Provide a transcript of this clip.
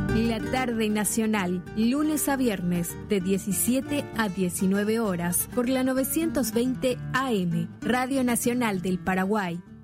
La tarde nacional, lunes a viernes, de 17 a 19 horas, por la 920 AM, Radio Nacional del Paraguay.